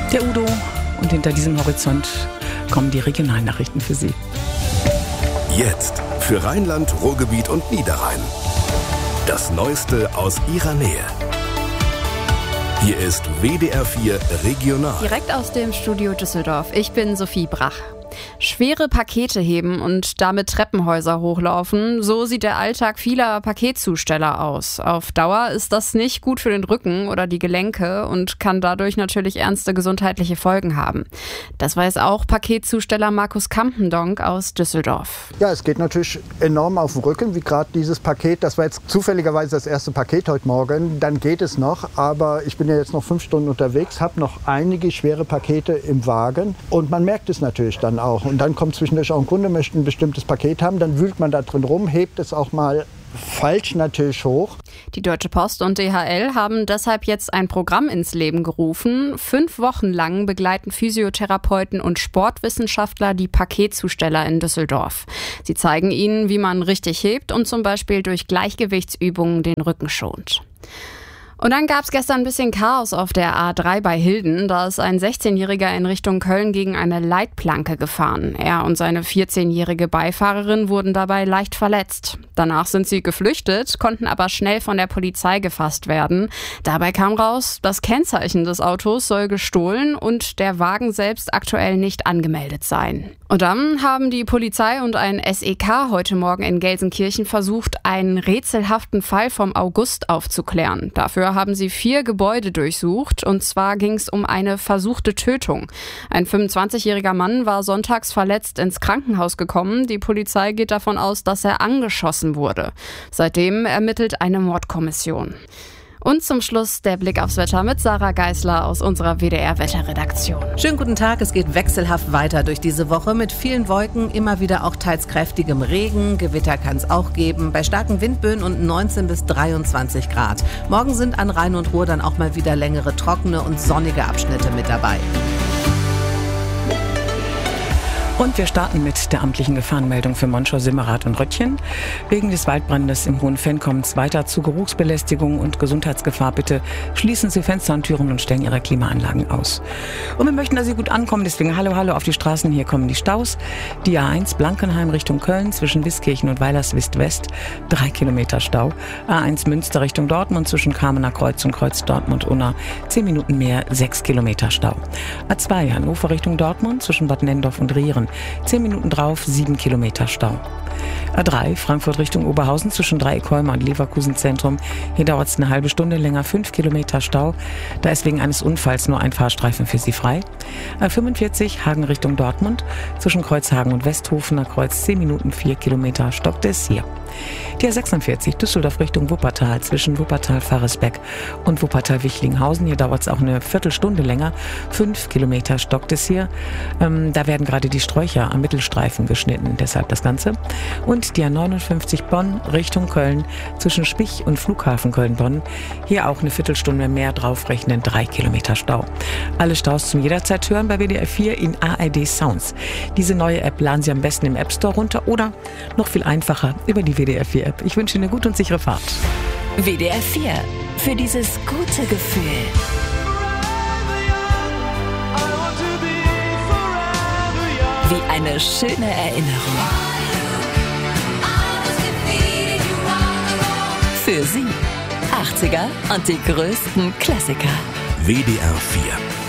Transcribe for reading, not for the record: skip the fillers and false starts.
der Udo. Und hinter diesem Horizont kommen die Regionalnachrichten für Sie. Jetzt für Rheinland, Ruhrgebiet und Niederrhein. Das Neueste aus Ihrer Nähe. Hier ist WDR 4 Regional. Direkt aus dem Studio Düsseldorf. Ich bin Sophie Brach. Schwere Pakete heben und damit Treppenhäuser hochlaufen, so sieht der Alltag vieler Paketzusteller aus. Auf Dauer ist das nicht gut für den Rücken oder die Gelenke und kann dadurch natürlich ernste gesundheitliche Folgen haben. Das weiß auch Paketzusteller Markus Kampendonk aus Düsseldorf. Ja, es geht natürlich enorm auf den Rücken, wie gerade dieses Paket. Das war jetzt zufälligerweise das erste Paket heute Morgen. Dann geht es noch, aber ich bin ja jetzt noch 5 Stunden unterwegs, habe noch einige schwere Pakete im Wagen und man merkt es natürlich dann auch. Und dann kommt zwischendurch auch ein Kunde, möchte ein bestimmtes Paket haben, dann wühlt man da drin rum, hebt es auch mal falsch natürlich hoch. Die Deutsche Post und DHL haben deshalb jetzt ein Programm ins Leben gerufen. 5 Wochen lang begleiten Physiotherapeuten und Sportwissenschaftler die Paketzusteller in Düsseldorf. Sie zeigen ihnen, wie man richtig hebt und zum Beispiel durch Gleichgewichtsübungen den Rücken schont. Und dann gab es gestern ein bisschen Chaos auf der A3 bei Hilden. Da ist ein 16-Jähriger in Richtung Köln gegen eine Leitplanke gefahren. Er und seine 14-jährige Beifahrerin wurden dabei leicht verletzt. Danach sind sie geflüchtet, konnten aber schnell von der Polizei gefasst werden. Dabei kam raus, das Kennzeichen des Autos soll gestohlen und der Wagen selbst aktuell nicht angemeldet sein. Und dann haben die Polizei und ein SEK heute Morgen in Gelsenkirchen versucht, einen rätselhaften Fall vom August aufzuklären. Dafür haben sie 4 Gebäude durchsucht und zwar ging es um eine versuchte Tötung. Ein 25-jähriger Mann war sonntags verletzt ins Krankenhaus gekommen. Die Polizei geht davon aus, dass er angeschossen wurde. Seitdem ermittelt eine Mordkommission. Und zum Schluss der Blick aufs Wetter mit Sarah Geisler aus unserer WDR-Wetterredaktion. Schönen guten Tag, es geht wechselhaft weiter durch diese Woche mit vielen Wolken, immer wieder auch teils kräftigem Regen. Gewitter kann es auch geben, bei starken Windböen und 19 bis 23 Grad. Morgen sind an Rhein und Ruhr dann auch mal wieder längere, trockene und sonnige Abschnitte mit dabei. Und wir starten mit der amtlichen Gefahrenmeldung für Monschau, Simmerath und Röttchen. Wegen des Waldbrandes im Hohenfenn kommt es weiter zu Geruchsbelästigung und Gesundheitsgefahr. Bitte schließen Sie Fenster und Türen und stellen Ihre Klimaanlagen aus. Und wir möchten, dass Sie gut ankommen, deswegen hallo auf die Straßen. Hier kommen die Staus. Die A1 Blankenheim Richtung Köln zwischen Wiskirchen und Weilerswist West 3 Kilometer Stau. A1 Münster Richtung Dortmund zwischen Kamener Kreuz und Kreuz Dortmund-Unna 10 Minuten mehr, 6 Kilometer Stau. A2 Hannover Richtung Dortmund zwischen Bad Nendorf und Rieren 10 Minuten drauf, 7 Kilometer Stau. A3 Frankfurt Richtung Oberhausen zwischen Dreieckholme und Leverkusen Zentrum. Hier dauert es eine halbe Stunde länger, 5 Kilometer Stau. Da ist wegen eines Unfalls nur ein Fahrstreifen für Sie frei. A45 Hagen Richtung Dortmund zwischen Kreuzhagen und Westhofener Kreuz 10 Minuten, 4 Kilometer, stockt es hier. Die A46 Düsseldorf Richtung Wuppertal zwischen Wuppertal-Faresbeck und Wuppertal-Wichlinghausen. Hier dauert es auch eine Viertelstunde länger. 5 Kilometer stockt es hier. Da werden gerade die Sträucher am Mittelstreifen geschnitten, deshalb das Ganze. Und die A59 Bonn Richtung Köln zwischen Spich und Flughafen Köln-Bonn. Hier auch eine Viertelstunde mehr draufrechnen, 3 Kilometer Stau. Alle Staus zum jederzeit hören bei WDR 4 in ARD Sounds. Diese neue App laden Sie am besten im App Store runter oder noch viel einfacher über die WDR 4 App. Ich wünsche Ihnen eine gute und sichere Fahrt. WDR 4. Für dieses gute Gefühl. Wie eine schöne Erinnerung. Für Sie. 80er und die größten Klassiker. WDR 4